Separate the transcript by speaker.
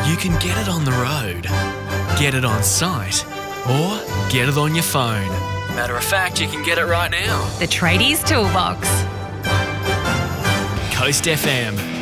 Speaker 1: You can get it on the road, get it on site, or get it on your phone. Matter of fact, you can get it right now.
Speaker 2: The Tradies Toolbox.
Speaker 1: Coast FM.